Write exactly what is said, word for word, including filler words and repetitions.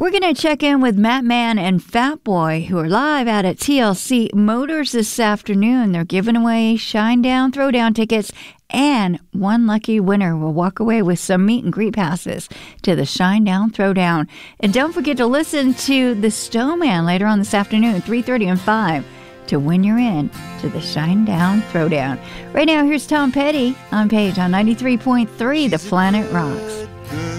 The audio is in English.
We're going to check in with Matt Mann and Fat Boy, who are live out at T L C Motors this afternoon. They're giving away Shinedown Throwdown tickets, and one lucky winner will walk away with some meet and greet passes to the Shinedown Throwdown. And don't forget to listen to the Snowman later on this afternoon, three thirty and five, to win your in to the Shinedown Throwdown. Right now, here's Tom Petty on Page on ninety-three point three, The Planet Rocks.